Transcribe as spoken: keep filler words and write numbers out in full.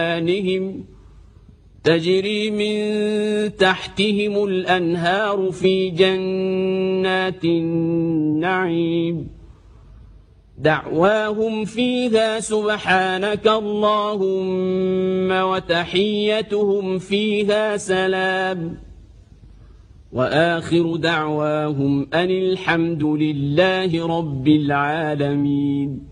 بأيمانهم تجري من تحتهم الأنهار في جنات النعيم دعواهم فيها سبحانك اللهم وتحيتهم فيها سلام وآخر دعواهم أن الحمد لله رب العالمين.